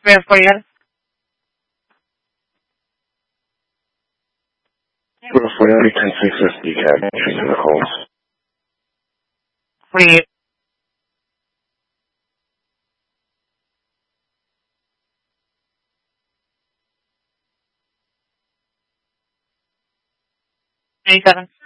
Where for your Roughly every 10-650 cab entries in the calls. free any seven.